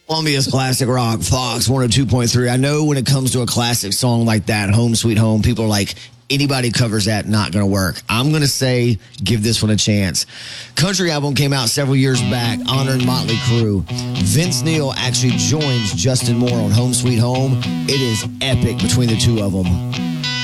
Columbia's Classic Rock, Fox 102.3. I know when it comes to a classic song like that, Home Sweet Home, people are like, anybody covers that, not going to work. I'm going to say, give this one a chance. Country album came out several years back, honoring Motley Crue. Vince Neil actually joins Justin Moore on Home Sweet Home. It is epic between the two of them.